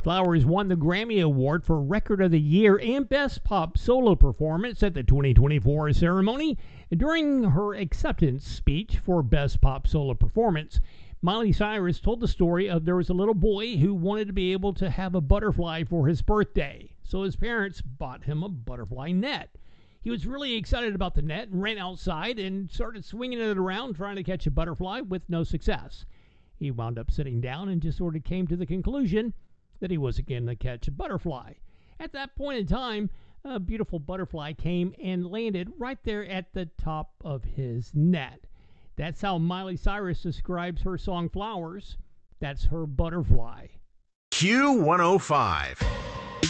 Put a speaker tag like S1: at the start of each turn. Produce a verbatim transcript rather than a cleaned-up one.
S1: Flowers won the Grammy Award for Record of the Year and Best Pop Solo Performance at the twenty twenty-four ceremony. During her acceptance speech for Best Pop Solo Performance, Miley Cyrus told the story of there was a little boy who wanted to be able to have a butterfly for his birthday, so his parents bought him a butterfly net. He was really excited about the net and ran outside and started swinging it around trying to catch a butterfly with no success. He wound up sitting down and just sort of came to the conclusion that he wasn't going to catch a butterfly. At that point in time, a beautiful butterfly came and landed right there at the top of his net. That's how Miley Cyrus describes her song Flowers. That's her butterfly.
S2: Q one oh five.